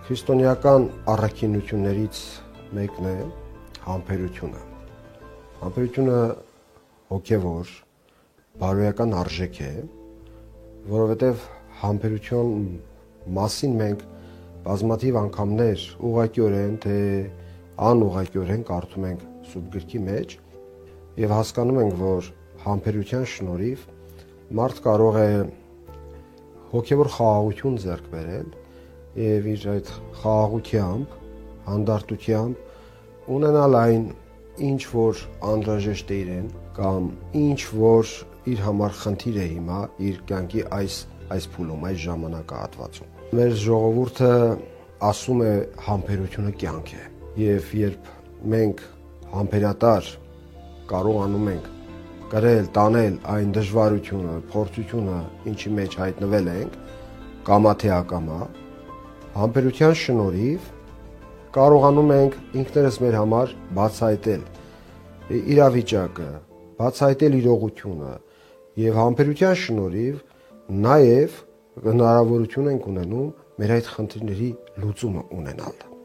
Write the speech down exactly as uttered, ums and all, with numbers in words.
Քրիստոնեական առաքինություններից մեկն է համբերությունը։ Համբերությունը հոգևոր, բարոյական արժեք է, որովհետև համբերություն մասին մենք բազմաթիվ անգամներ ուղղակիորեն, թե անուղղակիորեն կարդում ենք Սուրբ Գրքի մեջ եւ հասկանում ենք, որ համբերության շնորհիվ մարդ կարող է հոգևոր խաղաղություն ձեռք բերել եւ իր այդ խաղաղությամբ, հանդարտությամբ ունենալ այն, ինչ որ անհրաժեշտ է իրեն, կամ ինչ որ իր համար խնդիր է հիմա իր կյանքի այս այս փուլում, այս ժամանակահատվածում։ Մեր ժողովուրդը ասում է համբերությունը կյանք է, եւ երբ մենք համբերատար կարողանում ենք կրել, տանել այն դժվարությունը, փորձությունը, ինչի մեջ հայտնվել ենք, կամա թե ակամա, համբերության շնորհիվ կարողանում ենք ինքներս մեր համար բացահայտել իրավիճակը, բացահայտել իրողությունը եւ համբերության շնորհիվ նաեւ հնարավորություն ենք ունենում մեր այդ խնդիրների լուծումը ունենալ։